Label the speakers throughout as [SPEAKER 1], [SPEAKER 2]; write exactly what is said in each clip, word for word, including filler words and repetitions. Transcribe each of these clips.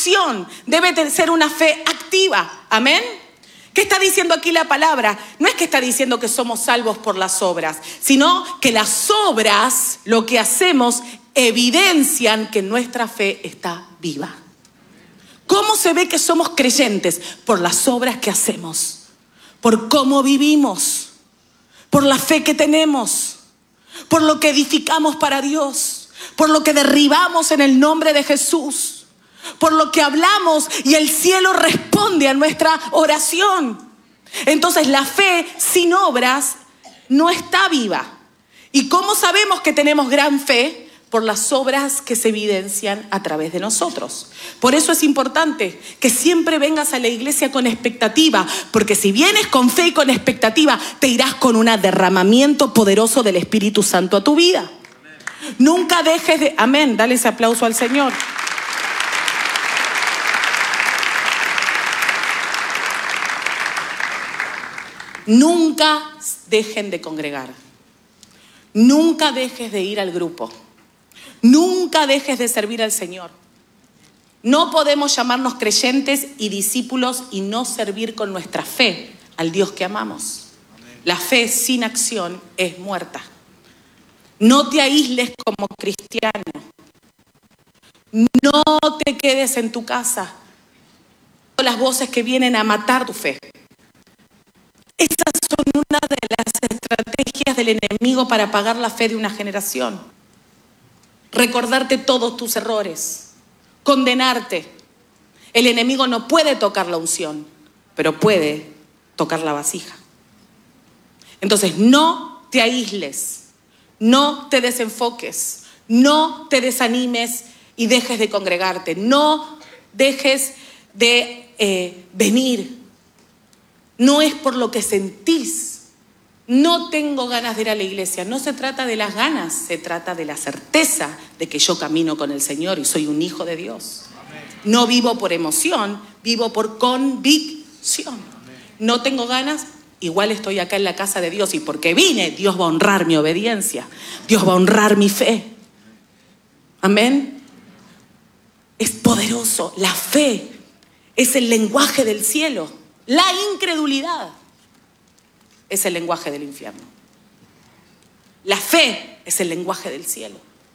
[SPEAKER 1] acción, debe de ser una fe activa. Amén. ¿Qué está diciendo aquí la palabra? No es que está diciendo que somos salvos por las obras, sino que las obras, lo que hacemos, evidencian que nuestra fe está viva. ¿Cómo se ve que somos creyentes? Por las obras que hacemos, por cómo vivimos, por la fe que tenemos, por lo que edificamos para Dios, por lo que derribamos en el nombre de Jesús, por lo que hablamos y el cielo responde a nuestra oración. Entonces la fe sin obras no está viva. ¿Y cómo sabemos que tenemos gran fe? Por las obras que se evidencian a través de nosotros. Por eso es importante que siempre vengas a la iglesia con expectativa, porque si vienes con fe y con expectativa, te irás con un derramamiento poderoso del Espíritu Santo a tu vida. Amén. Nunca dejes de... Amén, dale ese aplauso al Señor. Nunca dejen de congregar. Nunca dejes de ir al grupo. Nunca dejes de servir al Señor. No podemos llamarnos creyentes y discípulos y no servir con nuestra fe al Dios que amamos. La fe sin acción es muerta. No te aísles como cristiano. No te quedes en tu casa. Las voces que vienen a matar tu fe. Esas son una de las estrategias del enemigo para apagar la fe de una generación. Recordarte todos tus errores, condenarte. El enemigo no puede tocar la unción, pero puede tocar la vasija. Entonces no te aísles, no te desenfoques, no te desanimes y dejes de congregarte, no dejes de eh, venir. No es por lo que sentís. No tengo ganas de ir a la iglesia. No se trata de las ganas, se trata de la certeza de que yo camino con el Señor y soy un hijo de Dios. Amén. No vivo por emoción, vivo por convicción. Amén. No tengo ganas, igual estoy acá en la casa de Dios y porque vine, Dios va a honrar mi obediencia. Dios va a honrar mi fe. Amén. Es poderoso. La fe es el lenguaje del cielo. La incredulidad es el lenguaje del infierno. La fe es el lenguaje del cielo.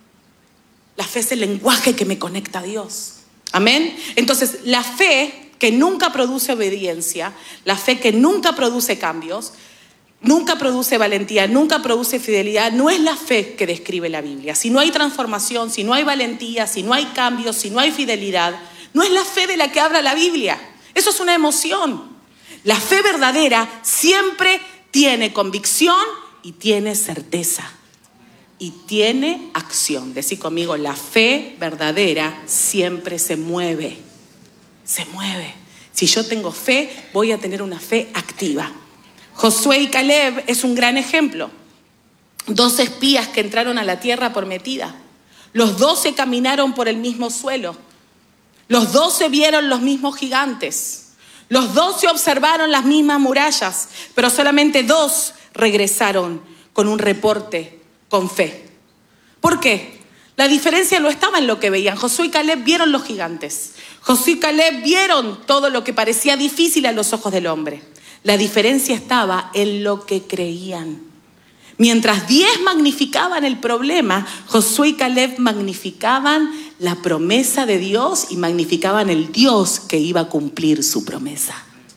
[SPEAKER 1] La fe es el lenguaje que me conecta a Dios. Amén. Entonces, la fe que nunca produce obediencia, la fe que nunca produce cambios, nunca produce valentía, nunca produce fidelidad, no es la fe que describe la Biblia. Si no hay transformación, si no hay valentía, si no hay cambios, si no hay fidelidad, no es la fe de la que habla la Biblia. Eso es una emoción. La fe verdadera siempre tiene convicción y tiene certeza. Y tiene acción. Decí conmigo, la fe verdadera siempre se mueve. Se mueve. Si yo tengo fe, voy a tener una fe activa. Josué y Caleb es un gran ejemplo. Dos espías que entraron a la tierra prometida. Los doce caminaron por el mismo suelo. Los doce vieron los mismos gigantes. Los doce observaron las mismas murallas, pero solamente dos regresaron con un reporte con fe. ¿Por qué? La diferencia no estaba en lo que veían. Josué y Caleb vieron los gigantes. Josué y Caleb vieron todo lo que parecía difícil a los ojos del hombre. La diferencia estaba en lo que creían. Mientras diez magnificaban el problema, Josué y Caleb magnificaban la promesa de Dios y magnificaban el Dios que iba a cumplir su promesa.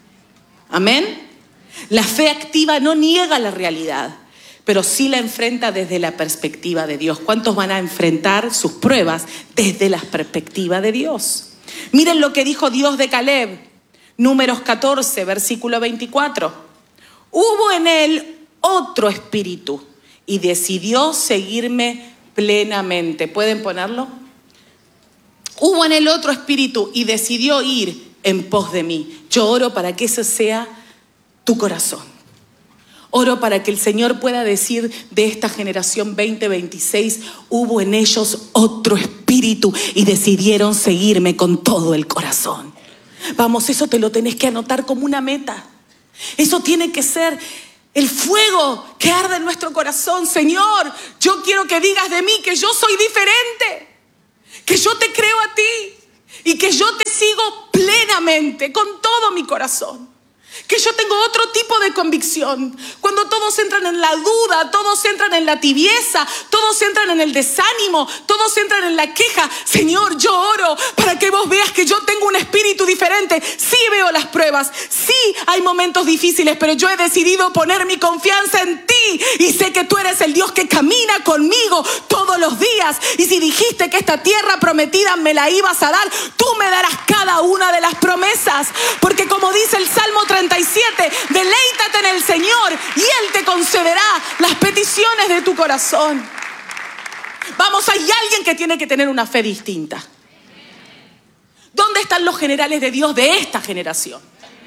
[SPEAKER 1] Amén. La fe activa no niega la realidad, pero sí la enfrenta desde la perspectiva de Dios. ¿Cuántos van a enfrentar sus pruebas desde la perspectiva de Dios? Miren lo que dijo Dios de Caleb. Números catorce, versículo veinticuatro. Hubo en él otro espíritu y decidió seguirme plenamente. ¿Pueden ponerlo? Hubo en él otro espíritu y decidió ir en pos de mí. Yo oro para que ese sea tu corazón. Oro para que el Señor pueda decir de esta generación veinte veintiséis, hubo en ellos otro espíritu y decidieron seguirme con todo el corazón. Vamos, eso te lo tenés que anotar como una meta. Eso tiene que ser el fuego que arde en nuestro corazón. Señor, yo quiero que digas de mí que yo soy diferente, que yo te creo a ti y que yo te sigo plenamente, con todo mi corazón. Que yo tengo otro tipo de convicción. Cuando todos entran en la duda, todos entran en la tibieza, todos entran en el desánimo, todos entran en la queja. Señor, yo oro para que vos veas que yo tengo un espíritu diferente. Sí veo las pruebas, sí hay momentos difíciles, pero yo he decidido poner mi confianza en ti. Y sé que tú eres el Dios que camina conmigo todos los días. Y si dijiste que esta tierra prometida me la ibas a dar, tú me darás cada una de las promesas. Porque como dice el Salmo treinta y siete, deleítate en el Señor y Él te concederá las peticiones de tu corazón. Vamos, hay alguien que tiene que tener una fe distinta. ¿Dónde están los generales de Dios de esta generación?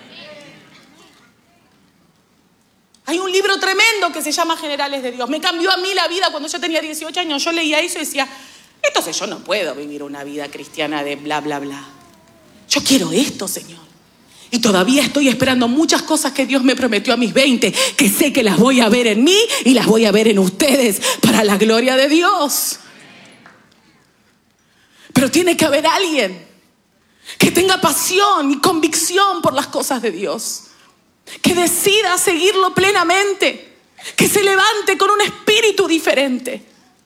[SPEAKER 1] Hay un libro tremendo que se llama Generales de Dios. Me cambió a mí la vida cuando yo tenía dieciocho años. Yo leía eso y decía, entonces yo no puedo vivir una vida cristiana de bla, bla, bla. Yo quiero esto, Señor. Y todavía estoy esperando muchas cosas que Dios me prometió a mis veinte, que sé que las voy a ver en mí y las voy a ver en ustedes para la gloria de Dios. Pero tiene que haber alguien que tenga pasión y convicción por las cosas de Dios, que decida seguirlo plenamente, que se levante con un espíritu diferente.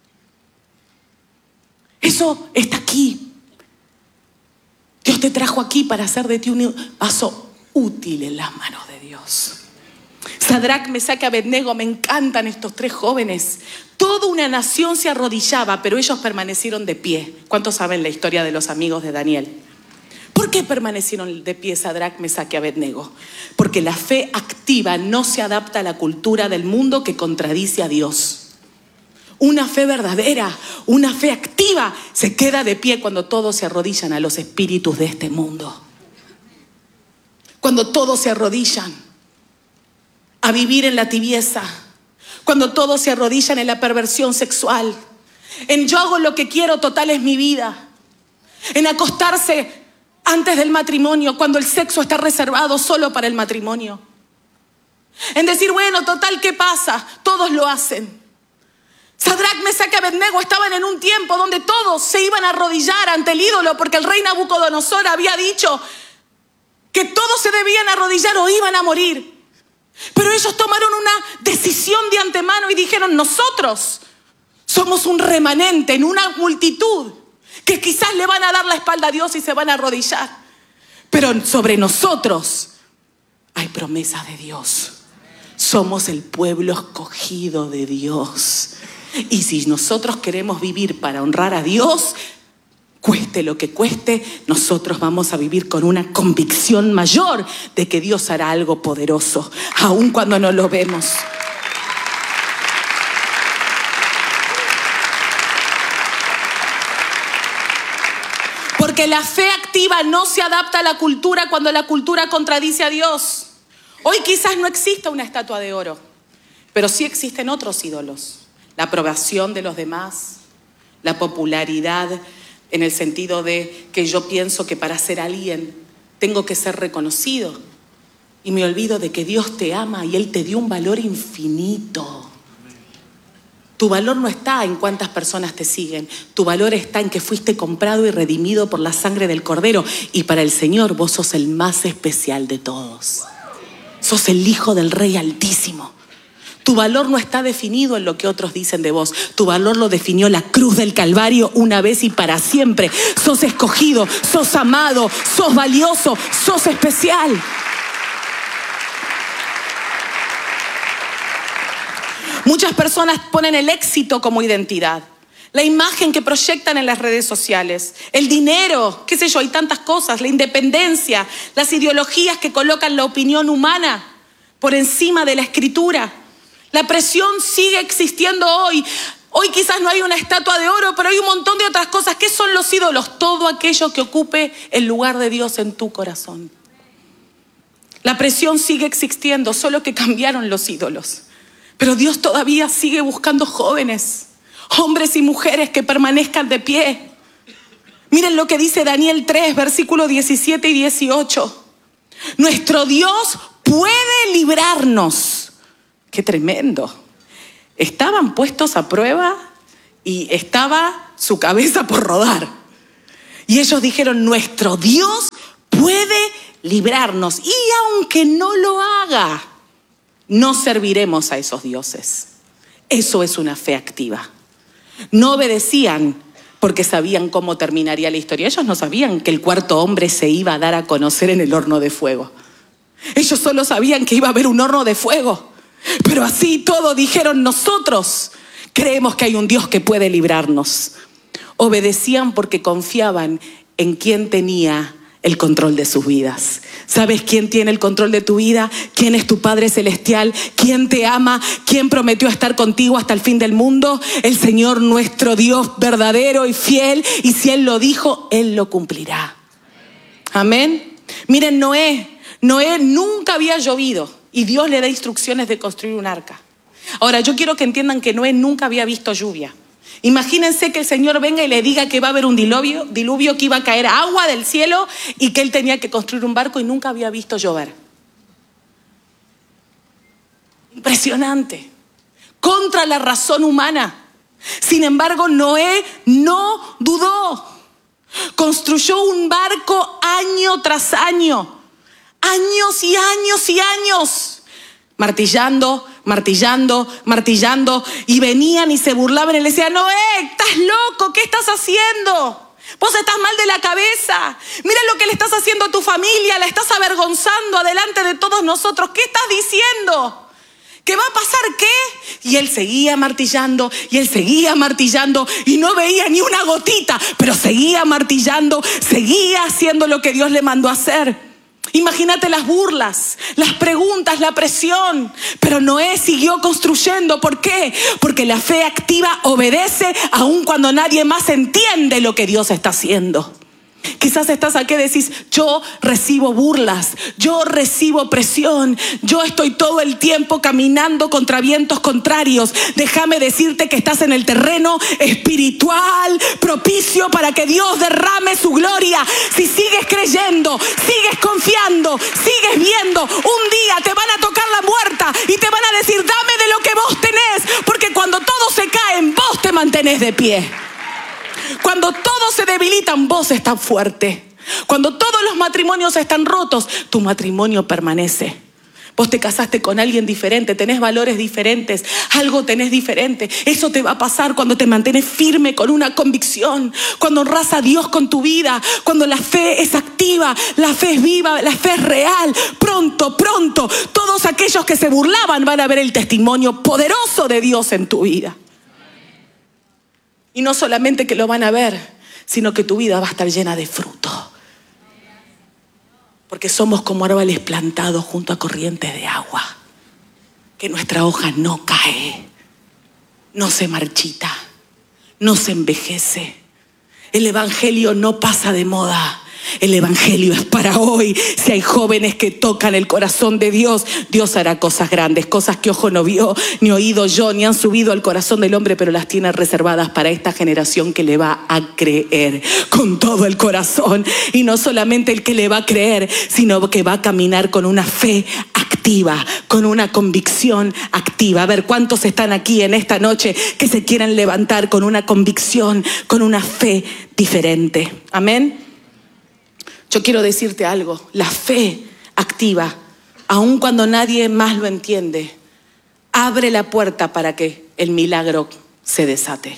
[SPEAKER 1] Eso está aquí. Dios te trajo aquí para hacer de ti un vaso útil en las manos de Dios. Sadrac, Mesac y Abednego, me encantan estos tres jóvenes. Toda una nación se arrodillaba, pero ellos permanecieron de pie. ¿Cuántos saben la historia de los amigos de Daniel? ¿Por qué permanecieron de pie Sadrac, Mesac y Abednego? Porque la fe activa no se adapta a la cultura del mundo que contradice a Dios. Una fe verdadera, una fe activa, se queda de pie cuando todos se arrodillan a los espíritus de este mundo. Cuando todos se arrodillan a vivir en la tibieza. Cuando todos se arrodillan en la perversión sexual. En yo hago lo que quiero, total es mi vida. En acostarse antes del matrimonio, cuando el sexo está reservado solo para el matrimonio. En decir, bueno, total, ¿qué pasa? Todos lo hacen. Sadrac, Mesac y Abednego estaban en un tiempo donde todos se iban a arrodillar ante el ídolo porque el rey Nabucodonosor había dicho que todos se debían arrodillar o iban a morir. Pero ellos tomaron una decisión de antemano y dijeron, nosotros somos un remanente en una multitud que quizás le van a dar la espalda a Dios y se van a arrodillar. Pero sobre nosotros hay promesas de Dios. Somos el pueblo escogido de Dios. Y si nosotros queremos vivir para honrar a Dios, cueste lo que cueste, nosotros vamos a vivir con una convicción mayor de que Dios hará algo poderoso, aun cuando no lo vemos. Porque la fe activa no se adapta a la cultura cuando la cultura contradice a Dios. Hoy quizás no exista una estatua de oro, pero sí existen otros ídolos. La aprobación de los demás, la popularidad en el sentido de que yo pienso que para ser alguien tengo que ser reconocido. Y me olvido de que Dios te ama y Él te dio un valor infinito. Tu valor no está en cuántas personas te siguen. Tu valor está en que fuiste comprado y redimido por la sangre del Cordero. Y para el Señor vos sos el más especial de todos. Sos el Hijo del Rey Altísimo. Tu valor no está definido en lo que otros dicen de vos. Tu valor lo definió la cruz del Calvario una vez y para siempre. Sos escogido, sos amado, sos valioso, sos especial. Muchas personas ponen el éxito como identidad. La imagen que proyectan en las redes sociales, el dinero, qué sé yo, hay tantas cosas, la independencia, las ideologías que colocan la opinión humana por encima de la escritura. La presión sigue existiendo hoy. Hoy quizás no hay una estatua de oro, pero hay un montón de otras cosas. ¿Qué son los ídolos? Todo aquello que ocupe el lugar de Dios en tu corazón. La presión sigue existiendo, solo que cambiaron los ídolos. Pero Dios todavía sigue buscando jóvenes, hombres y mujeres que permanezcan de pie. Miren lo que dice Daniel tres, versículos diecisiete y dieciocho. Nuestro Dios puede librarnos. ¡Qué tremendo! Estaban puestos a prueba y estaba su cabeza por rodar. Y ellos dijeron, nuestro Dios puede librarnos. Y aunque no lo haga, no serviremos a esos dioses. Eso es una fe activa. No obedecían porque sabían cómo terminaría la historia. Ellos no sabían que el cuarto hombre se iba a dar a conocer en el horno de fuego. Ellos solo sabían que iba a haber un horno de fuego. Pero así todo dijeron, nosotros creemos que hay un Dios que puede librarnos. Obedecían porque confiaban en quien tenía el control de sus vidas. ¿Sabes quién tiene el control de tu vida? ¿Quién es tu Padre Celestial? ¿Quién te ama? ¿Quién prometió estar contigo hasta el fin del mundo? El Señor nuestro Dios verdadero y fiel. Y si Él lo dijo, Él lo cumplirá. Amén. Miren, Noé, Noé nunca había llovido y Dios le da instrucciones de construir un arca. Ahora, yo quiero que entiendan que Noé nunca había visto lluvia. Imagínense que el Señor venga y le diga que va a haber un diluvio, diluvio, que iba a caer agua del cielo y que él tenía que construir un barco y nunca había visto llover. Impresionante. Contra la razón humana. Sin embargo, Noé no dudó. Construyó un barco año tras año. Años y años y años. Martillando, martillando, martillando. Y venían y se burlaban y le decían, Noé, estás loco, ¿qué estás haciendo? Vos estás mal de la cabeza. Mira lo que le estás haciendo a tu familia, la estás avergonzando adelante de todos nosotros. ¿Qué estás diciendo? ¿Qué va a pasar qué? Y él seguía martillando, y él seguía martillando, y no veía ni una gotita, pero seguía martillando, seguía haciendo lo que Dios le mandó a hacer. Imagínate las burlas, las preguntas, la presión. Pero Noé siguió construyendo. ¿Por qué? Porque la fe activa obedece aun cuando nadie más entiende lo que Dios está haciendo. Quizás estás aquí y decís, yo recibo burlas, yo recibo presión, yo estoy todo el tiempo caminando contra vientos contrarios. Déjame decirte que estás en el terreno espiritual propicio para que Dios derrame su gloria. Si sigues creyendo, sigues confiando, sigues viendo, un día te van a tocar la puerta y te van a decir, dame de lo que vos tenés, porque cuando todos se caen, vos te mantenés de pie. Cuando todos se debilitan, vos estás fuerte. Cuando todos los matrimonios están rotos, tu matrimonio permanece. Vos te casaste con alguien diferente, tenés valores diferentes, algo tenés diferente. Eso te va a pasar cuando te mantienes firme con una convicción, cuando honras a Dios con tu vida, cuando la fe es activa, la fe es viva, la fe es real. Pronto, pronto, todos aquellos que se burlaban van a ver el testimonio poderoso de Dios en tu vida. Y no solamente que lo van a ver, sino que tu vida va a estar llena de fruto. Porque somos como árboles plantados junto a corrientes de agua. Que nuestra hoja no cae, no se marchita, no se envejece. El evangelio no pasa de moda. El evangelio es para hoy. Si hay jóvenes que tocan el corazón de Dios, Dios hará cosas grandes, cosas que ojo no vio, ni oído yo, ni han subido al corazón del hombre, pero las tiene reservadas para esta generación que le va a creer con todo el corazón. Y no solamente el que le va a creer, sino que va a caminar con una fe activa, con una convicción activa. A ver, ¿cuántos están aquí en esta noche que se quieran levantar con una convicción, con una fe diferente? Amén. Yo quiero decirte algo, la fe activa, aun cuando nadie más lo entiende, abre la puerta para que el milagro se desate.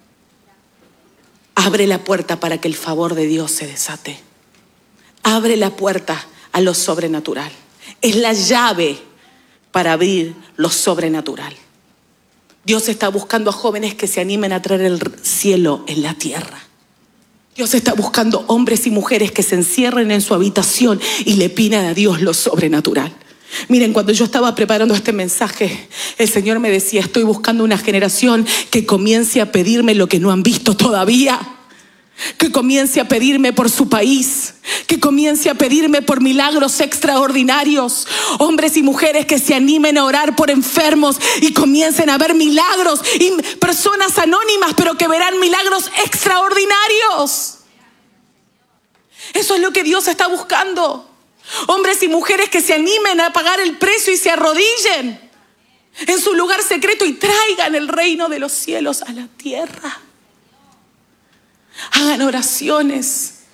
[SPEAKER 1] Abre la puerta para que el favor de Dios se desate. Abre la puerta a lo sobrenatural. Es la llave para abrir lo sobrenatural. Dios está buscando a jóvenes que se animen a traer el cielo en la tierra. Dios está buscando hombres y mujeres que se encierren en su habitación y le pidan a Dios lo sobrenatural. Miren, cuando yo estaba preparando este mensaje, el Señor me decía, estoy buscando una generación que comience a pedirme lo que no han visto todavía. Que comience a pedirme por su país, que comience a pedirme por milagros extraordinarios. Hombres y mujeres que se animen a orar por enfermos y comiencen a ver milagros. Y personas anónimas, pero que verán milagros extraordinarios. Eso es lo que Dios está buscando. Hombres y mujeres que se animen a pagar el precio y se arrodillen en su lugar secreto y traigan el reino de los cielos a la tierra. Hagan oraciones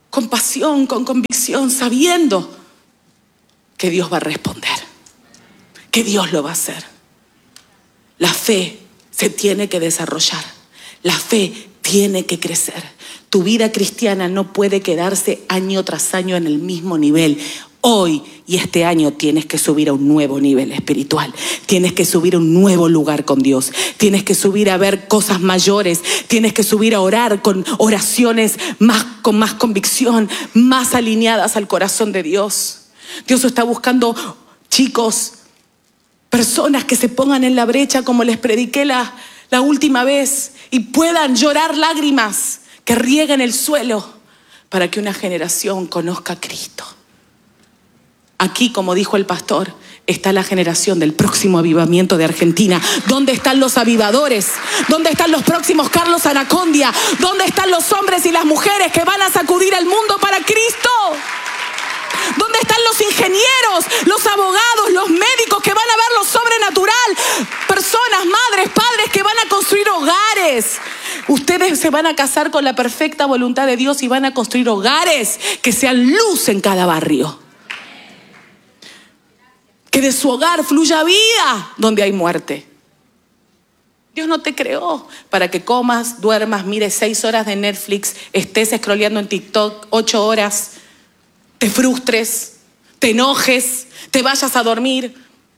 [SPEAKER 1] con pasión, con convicción, sabiendo que Dios va a responder, que Dios lo va a hacer. La fe se tiene que desarrollar, la fe tiene que crecer. Tu vida cristiana no puede quedarse año tras año en el mismo nivel. Hoy y este año tienes que subir a un nuevo nivel espiritual. Tienes que subir a un nuevo lugar con Dios. Tienes que subir a ver cosas mayores. Tienes que subir a orar con oraciones más, con más convicción, más alineadas al corazón de Dios. Dios está buscando chicos, personas que se pongan en la brecha como les prediqué la, la última vez y puedan llorar lágrimas que rieguen el suelo para que una generación conozca a Cristo. Aquí, como dijo el pastor, está la generación del próximo avivamiento de Argentina. ¿Dónde están los avivadores? ¿Dónde están los próximos Carlos Anacondia? ¿Dónde están los hombres y las mujeres que van a sacudir al mundo para Cristo? ¿Dónde están los ingenieros, los abogados, los médicos que van a ver lo sobrenatural? Personas, madres, padres que van a construir hogares. Ustedes se van a casar con la perfecta voluntad de Dios y van a construir hogares que sean luz en cada barrio. Que de su hogar fluya vida donde hay muerte. Dios no te creó para que comas, duermas, mires seis horas de Netflix, estés scrolleando en TikTok ocho horas, te frustres, te enojes, te vayas a dormir.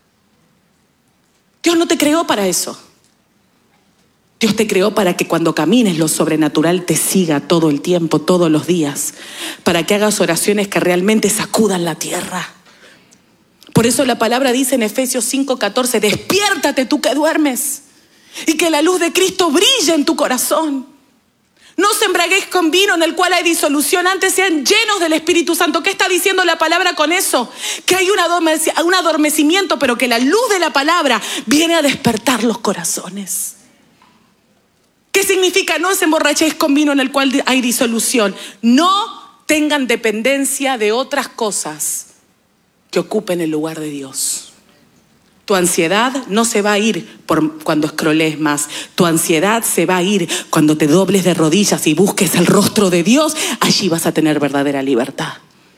[SPEAKER 1] Dios no te creó para eso. Dios te creó para que cuando camines lo sobrenatural te siga todo el tiempo, todos los días, para que hagas oraciones que realmente sacudan la tierra. Por eso la palabra dice en Efesios cinco catorce, despiértate tú que duermes y que la luz de Cristo brille en tu corazón. No os embraguéis con vino en el cual hay disolución, antes sean llenos del Espíritu Santo. ¿Qué está diciendo la palabra con eso? Que hay un adormecimiento, pero que la luz de la palabra viene a despertar los corazones. ¿Qué significa? No os emborrachéis con vino en el cual hay disolución. No tengan dependencia de otras cosas que ocupen el lugar de Dios. Tu ansiedad no se va a ir por cuando scrollees más. Tu ansiedad se va a ir cuando te dobles de rodillas y busques el rostro de Dios. Allí vas a tener verdadera libertad.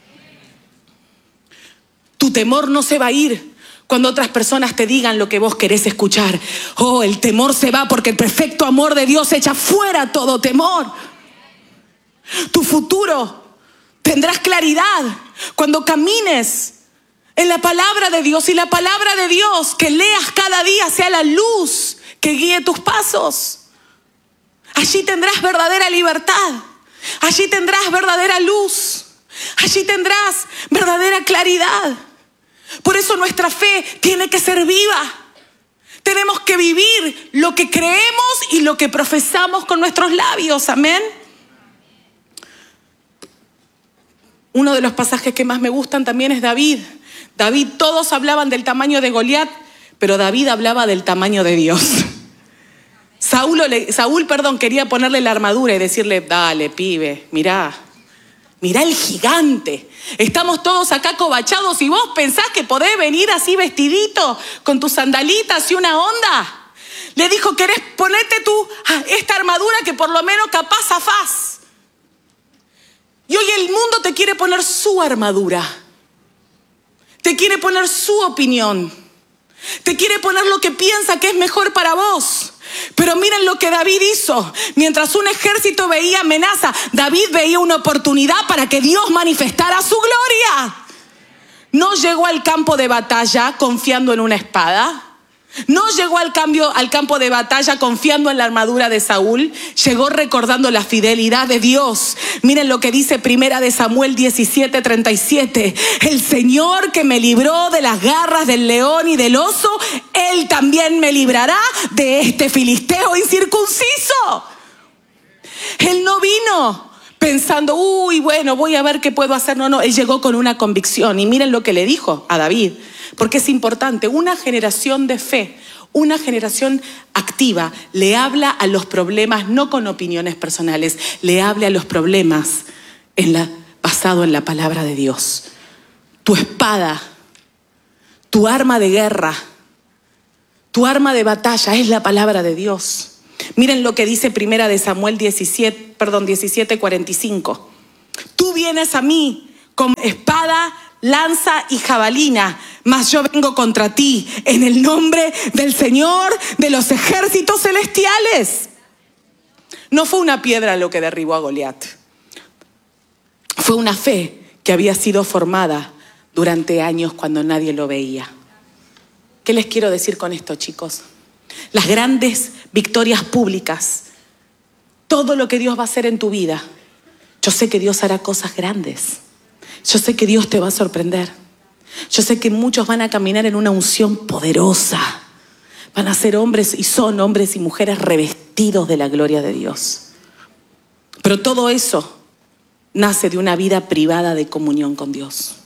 [SPEAKER 1] Tu temor no se va a ir cuando otras personas te digan lo que vos querés escuchar. Oh, el temor se va porque el perfecto amor de Dios echa fuera todo temor. Tu futuro tendrás claridad cuando camines en la palabra de Dios, y la palabra de Dios que leas cada día sea la luz que guíe tus pasos. Allí tendrás verdadera libertad. Allí tendrás verdadera luz. Allí tendrás verdadera claridad. Por eso nuestra fe tiene que ser viva. Tenemos que vivir lo que creemos y lo que profesamos con nuestros labios. Amén. Uno de los pasajes que más me gustan también es David. David, todos hablaban del tamaño de Goliat, pero David hablaba del tamaño de Dios. Saúl, Saúl, perdón, quería ponerle la armadura y decirle, dale, pibe, mirá, mirá el gigante. Estamos todos acá cobachados y vos pensás que podés venir así vestidito, con tus sandalitas y una onda. Le dijo, ¿querés ponerte tú esta armadura que por lo menos capaz zafás? Y hoy el mundo te quiere poner su armadura. Te quiere poner su opinión. Te quiere poner lo que piensa que es mejor para vos. Pero miren lo que David hizo. Mientras un ejército veía amenaza, David veía una oportunidad para que Dios manifestara su gloria. No llegó al campo de batalla confiando en una espada. No llegó al, cambio, al campo de batalla confiando en la armadura de Saúl. Llegó recordando la fidelidad de Dios. Miren lo que dice Primera de Samuel diecisiete treinta y siete. El Señor que me libró de las garras del león y del oso, Él también me librará de este filisteo incircunciso. Él no vino pensando, uy, bueno, voy a ver qué puedo hacer. No, no, Él llegó con una convicción. Y miren lo que le dijo a David. Porque es importante, una generación de fe, una generación activa, le habla a los problemas no con opiniones personales, le habla a los problemas en la, basado en la palabra de Dios. Tu espada, tu arma de guerra, tu arma de batalla es la palabra de Dios. Miren lo que dice Primera de Samuel diecisiete, perdón, diecisiete cuarenta y cinco. Tú vienes a mí con espada, lanza y jabalina, mas yo vengo contra ti en el nombre del Señor de los ejércitos celestiales. No fue una piedra lo que derribó a Goliat. Fue una fe que había sido formada durante años cuando nadie lo veía. ¿Qué les quiero decir con esto, chicos? Las grandes victorias públicas, todo lo que Dios va a hacer en tu vida, yo sé que Dios hará cosas grandes. Yo sé que Dios te va a sorprender. Yo sé que muchos van a caminar en una unción poderosa. Van a ser hombres y son hombres y mujeres revestidos de la gloria de Dios. Pero todo eso nace de una vida privada de comunión con Dios.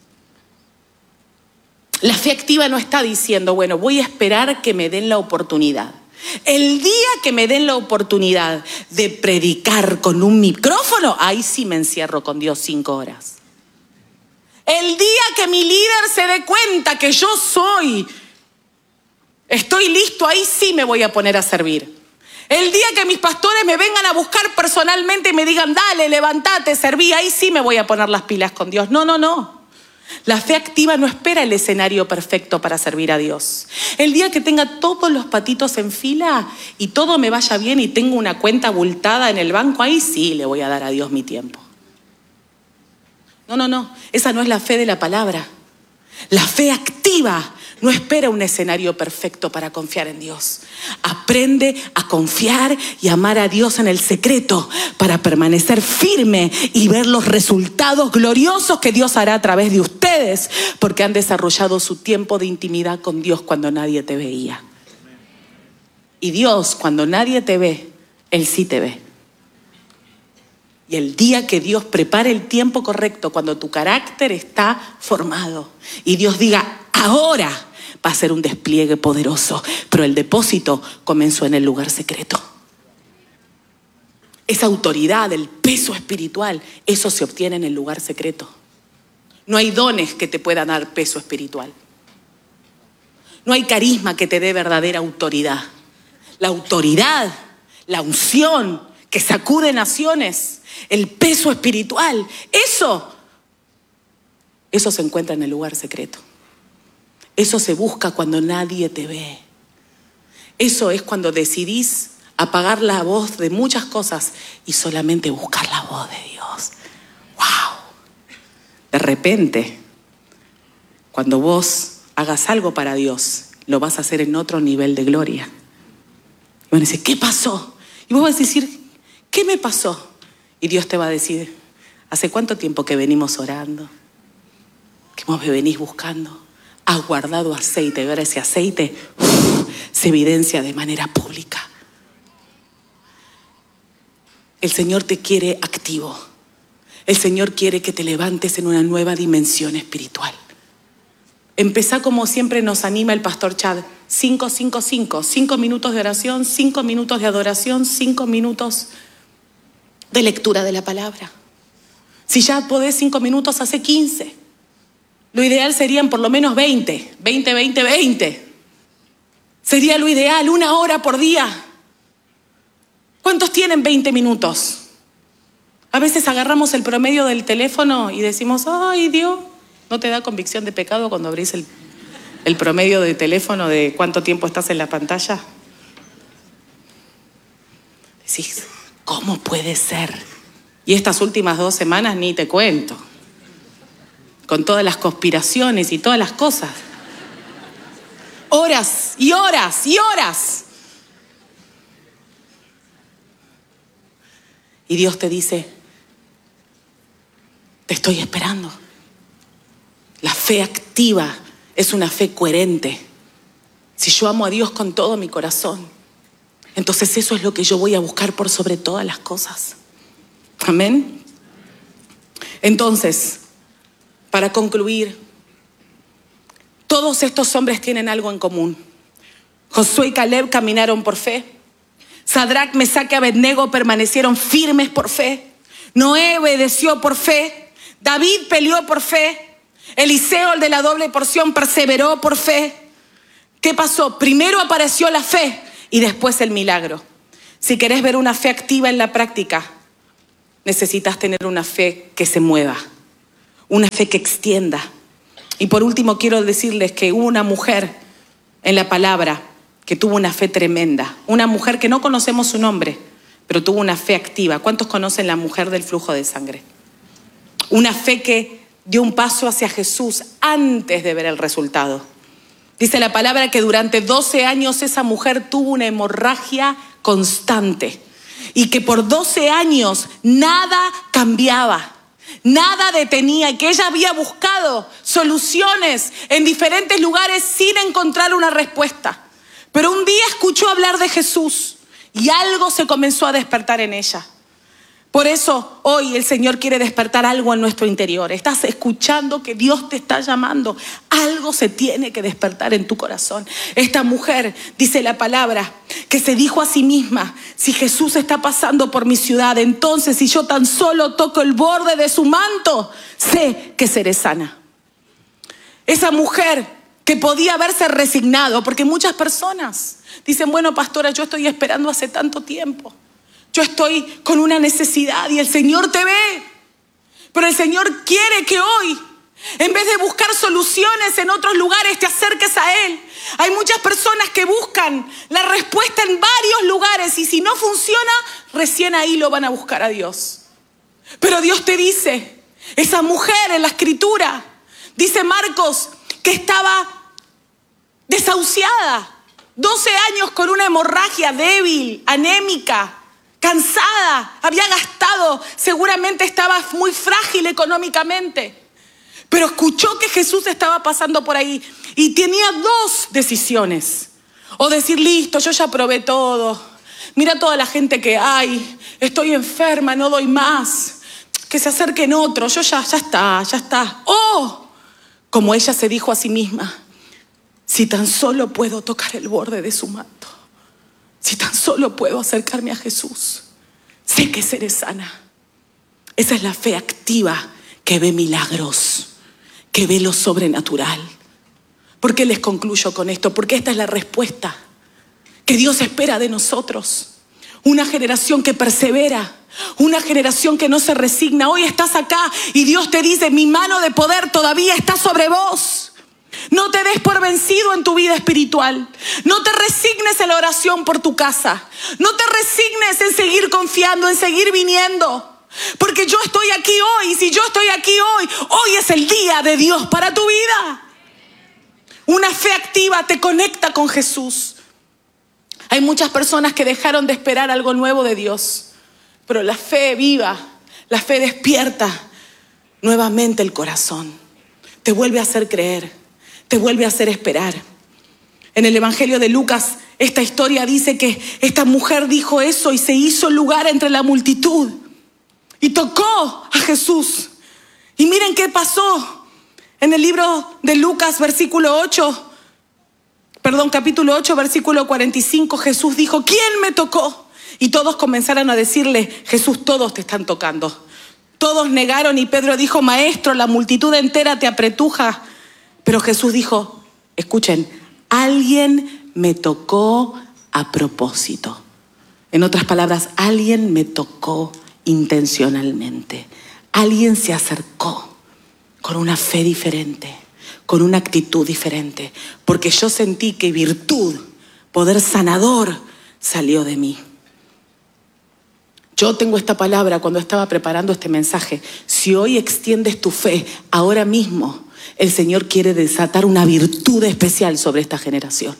[SPEAKER 1] La fe activa no está diciendo, bueno, voy a esperar que me den la oportunidad. El día que me den la oportunidad de predicar con un micrófono, ahí sí me encierro con Dios cinco horas. El día que mi líder se dé cuenta que yo soy, estoy listo, ahí sí me voy a poner a servir. El día que mis pastores me vengan a buscar personalmente y me digan, dale, levántate, serví, ahí sí me voy a poner las pilas con Dios. No, no, no. La fe activa no espera el escenario perfecto para servir a Dios. El día que tenga todos los patitos en fila y todo me vaya bien y tengo una cuenta abultada en el banco, ahí sí le voy a dar a Dios mi tiempo. No, no, no. Esa no es la fe de la palabra. La fe activa no espera un escenario perfecto para confiar en Dios. Aprende a confiar y amar a Dios en el secreto para permanecer firme y ver los resultados gloriosos que Dios hará a través de ustedes, porque han desarrollado su tiempo de intimidad con Dios cuando nadie te veía. Y Dios, cuando nadie te ve, Él sí te ve. Y el día que Dios prepare el tiempo correcto, cuando tu carácter está formado y Dios diga, ahora va a ser un despliegue poderoso, pero el depósito comenzó en el lugar secreto. Esa autoridad, el peso espiritual, eso se obtiene en el lugar secreto. No hay dones que te puedan dar peso espiritual. No hay carisma que te dé verdadera autoridad. La autoridad, la unción que sacude naciones, el peso espiritual, eso, eso se encuentra en el lugar secreto. Eso se busca cuando nadie te ve. Eso es cuando decidís apagar la voz de muchas cosas y solamente buscar la voz de Dios. ¡Wow! De repente, cuando vos hagas algo para Dios, lo vas a hacer en otro nivel de gloria. Y van a decir, ¿qué pasó? Y vos vas a decir, ¿qué me pasó? Y Dios te va a decir, ¿hace cuánto tiempo que venimos orando? ¿Que vos me venís buscando? Has guardado aceite y ahora ese aceite uf, se evidencia de manera pública. El Señor te quiere activo. El Señor quiere que te levantes en una nueva dimensión espiritual. Empezá como siempre nos anima el pastor Chad. Cinco, cinco, cinco. Cinco minutos de oración, cinco minutos de adoración, cinco minutos de lectura de la palabra. Si ya podés cinco minutos, hace quince. Lo ideal serían por lo menos veinte. veinte, veinte, veinte. Sería lo ideal, una hora por día. ¿Cuántos tienen veinte minutos? A veces agarramos el promedio del teléfono y decimos, ay Dios, ¿no te da convicción de pecado cuando abrís el, el promedio de teléfono de cuánto tiempo estás en la pantalla? Decís, ¿cómo puede ser? Y estas últimas dos semanas ni te cuento. Con todas las conspiraciones y todas las cosas. Horas y horas y horas. Y Dios te dice, te estoy esperando. La fe activa es una fe coherente. Si yo amo a Dios con todo mi corazón, entonces eso es lo que yo voy a buscar por sobre todas las cosas. Amén. Entonces, para concluir, todos estos hombres tienen algo en común. Josué y Caleb caminaron por fe. Sadrac, Mesac y Abednego permanecieron firmes por fe. Noé obedeció por fe. David peleó por fe. Eliseo, el de la doble porción, perseveró por fe. ¿Qué pasó? Primero apareció la fe y después el milagro. Si querés ver una fe activa en la práctica, necesitas tener una fe que se mueva, una fe que extienda. Y por último quiero decirles que hubo una mujer en la palabra que tuvo una fe tremenda. Una mujer que no conocemos su nombre, pero tuvo una fe activa. ¿Cuántos conocen la mujer del flujo de sangre? Una fe que dio un paso hacia Jesús antes de ver el resultado. Dice la palabra que durante doce años esa mujer tuvo una hemorragia constante y que por doce años nada cambiaba, nada detenía, y que ella había buscado soluciones en diferentes lugares sin encontrar una respuesta. Pero un día escuchó hablar de Jesús y algo se comenzó a despertar en ella. Por eso hoy el Señor quiere despertar algo en nuestro interior. Estás escuchando que Dios te está llamando. Algo se tiene que despertar en tu corazón. Esta mujer, dice la palabra, que se dijo a sí misma: si Jesús está pasando por mi ciudad, entonces si yo tan solo toco el borde de su manto, sé que seré sana. Esa mujer que podía haberse resignado, porque muchas personas dicen: bueno, pastora, yo estoy esperando hace tanto tiempo. Yo estoy con una necesidad y el Señor te ve. Pero el Señor quiere que hoy, en vez de buscar soluciones en otros lugares, te acerques a Él. Hay muchas personas que buscan la respuesta en varios lugares y si no funciona, recién ahí lo van a buscar a Dios. Pero Dios te dice, esa mujer en la Escritura, dice Marcos, que estaba desahuciada, doce años con una hemorragia, débil, anémica, cansada, había gastado, seguramente estaba muy frágil económicamente. Pero escuchó que Jesús estaba pasando por ahí y tenía dos decisiones. O decir: listo, yo ya probé todo. Mira toda la gente que hay. Estoy enferma, no doy más. Que se acerquen otros. Yo ya, ya está, ya está. O, como ella se dijo a sí misma: si tan solo puedo tocar el borde de su manto. Si tan solo puedo acercarme a Jesús, sé que seré sana. Esa es la fe activa que ve milagros, que ve lo sobrenatural. ¿Por qué les concluyo con esto? Porque esta es la respuesta que Dios espera de nosotros. Una generación que persevera, una generación que no se resigna. Hoy estás acá y Dios te dice: mi mano de poder todavía está sobre vos. No te des por vencido en tu vida espiritual. No te resignes en la oración por tu casa. No te resignes en seguir confiando, en seguir viniendo. Porque yo estoy aquí hoy. Si yo estoy aquí hoy, hoy es el día de Dios para tu vida. Una fe activa te conecta con Jesús. Hay muchas personas que dejaron de esperar algo nuevo de Dios. Pero la fe viva, la fe despierta nuevamente el corazón. Te vuelve a hacer creer. Te vuelve a hacer esperar. En el Evangelio de Lucas, esta historia dice que esta mujer dijo eso y se hizo lugar entre la multitud. Y tocó a Jesús. Y miren qué pasó. En el libro de Lucas, versículo ocho, perdón, capítulo ocho, versículo cuarenta y cinco, Jesús dijo: ¿quién me tocó? Y todos comenzaron a decirle: Jesús, todos te están tocando. Todos negaron y Pedro dijo: maestro, la multitud entera te apretuja. Pero Jesús dijo: escuchen, alguien me tocó a propósito. En otras palabras, alguien me tocó intencionalmente. Alguien se acercó con una fe diferente, con una actitud diferente, porque yo sentí que virtud, poder sanador, salió de mí. Yo tengo esta palabra cuando estaba preparando este mensaje. Si hoy extiendes tu fe, ahora mismo el Señor quiere desatar una virtud especial sobre esta generación.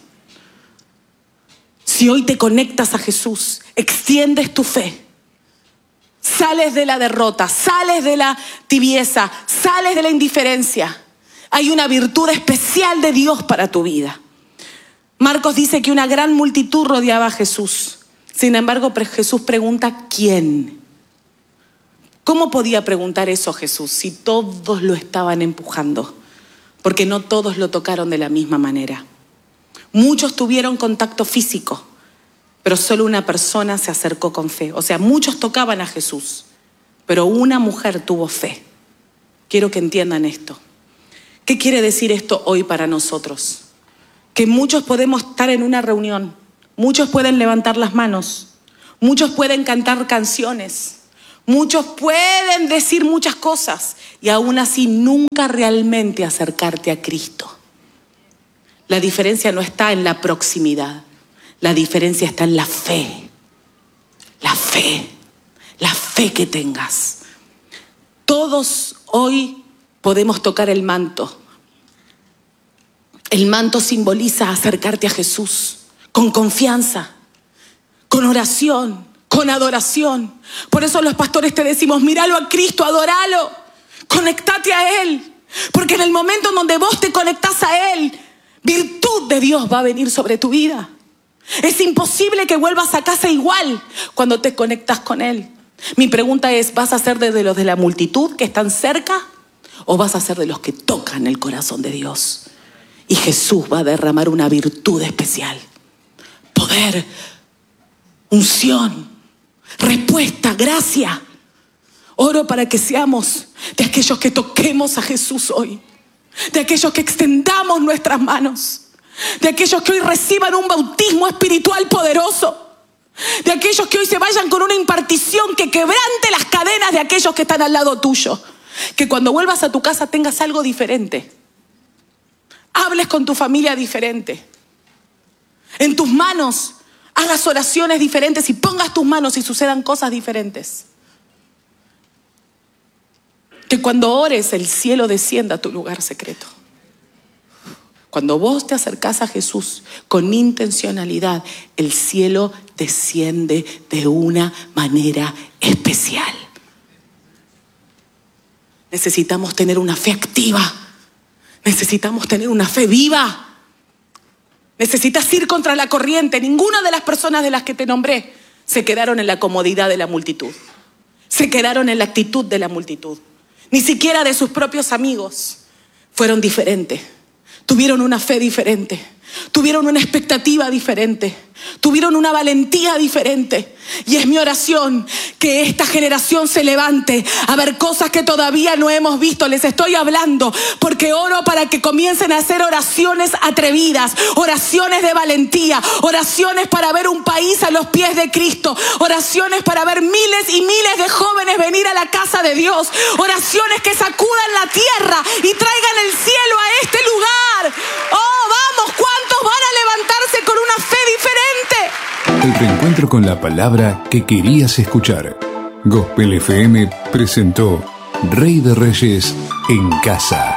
[SPEAKER 1] Si hoy te conectas a Jesús, extiendes tu fe, sales de la derrota, sales de la tibieza, sales de la indiferencia, hay una virtud especial de Dios para tu vida. Marcos dice que una gran multitud rodeaba a Jesús. Sin embargo, Jesús pregunta: ¿quién? ¿Cómo podía preguntar eso Jesús si todos lo estaban empujando? Porque no todos lo tocaron de la misma manera. Muchos tuvieron contacto físico, pero solo una persona se acercó con fe. O sea, muchos tocaban a Jesús, pero una mujer tuvo fe. Quiero que entiendan esto. ¿Qué quiere decir esto hoy para nosotros? Que muchos podemos estar en una reunión, muchos pueden levantar las manos, muchos pueden cantar canciones, Muchos pueden decir muchas cosas y aún así nunca realmente acercarte a Cristo. La diferencia no está en la proximidad, la diferencia está en la fe. La fe, la fe que tengas. Todos hoy podemos tocar el manto. El manto simboliza acercarte a Jesús con confianza, con oración, con adoración. Por eso los pastores te decimos, míralo a Cristo, adóralo, conectate a Él. Porque en el momento en donde vos te conectás a Él, virtud de Dios va a venir sobre tu vida. Es imposible que vuelvas a casa igual cuando te conectas con Él. Mi pregunta es, ¿vas a ser de los de la multitud que están cerca o vas a ser de los que tocan el corazón de Dios? Y Jesús va a derramar una virtud especial. Poder, unción, respuesta, gracia. Oro para que seamos de aquellos que toquemos a Jesús hoy. De aquellos que extendamos nuestras manos. De aquellos que hoy reciban un bautismo espiritual poderoso. De aquellos que hoy se vayan con una impartición que quebrante las cadenas de aquellos que están al lado tuyo. Que cuando vuelvas a tu casa tengas algo diferente. Hables con tu familia diferente. En tus manos hagas oraciones diferentes y pongas tus manos y sucedan cosas diferentes. Que cuando ores el cielo descienda a tu lugar secreto. Cuando vos te acercás a Jesús con intencionalidad, el cielo desciende de una manera especial. Necesitamos tener una fe activa. Necesitamos tener una fe viva. Necesitas ir contra la corriente. Ninguna de las personas de las que te nombré se quedaron en la comodidad de la multitud. Se quedaron en la actitud de la multitud. Ni siquiera de sus propios amigos. Fueron diferentes. Tuvieron una fe diferente. Tuvieron una expectativa diferente. Tuvieron una valentía diferente. Y es mi oración que esta generación se levante a ver cosas que todavía no hemos visto. Les estoy hablando porque oro para que comiencen a hacer oraciones atrevidas, oraciones de valentía, oraciones para ver un país a los pies de Cristo, oraciones para ver miles y miles de jóvenes venir a la casa de Dios, oraciones que sacudan la tierra y traigan el cielo a este lugar. ¡Oh, vamos! ¿Cuántos van a levantarse con una fe diferente?
[SPEAKER 2] El reencuentro con la palabra que querías escuchar. Gospel F M presentó Rey de Reyes en casa.